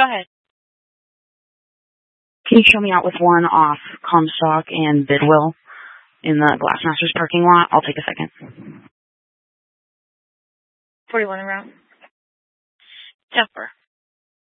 Go ahead. Can you show me out with one off Comstock and Bidwell in the Glassmasters parking lot? I'll take a second. 41 around. Jumper.